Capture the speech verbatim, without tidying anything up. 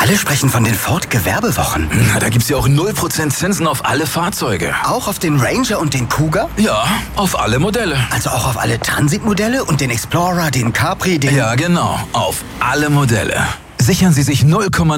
Alle sprechen von den Ford-Gewerbewochen. Na, da gibt's ja auch null Prozent Zinsen auf alle Fahrzeuge. Auch auf den Ranger und den Kuga? Ja, auf alle Modelle. Also auch auf alle Transit-Modelle und den Explorer, den Capri, den... Ja, genau. Auf alle Modelle. Sichern Sie sich null Komma